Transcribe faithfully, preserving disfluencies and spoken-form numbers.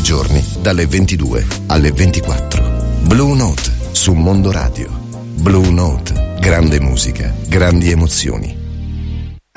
giorni dalle ventidue alle ventiquattro. Blue Note su Mondo Radio. Blue Note, grande musica, grandi emozioni.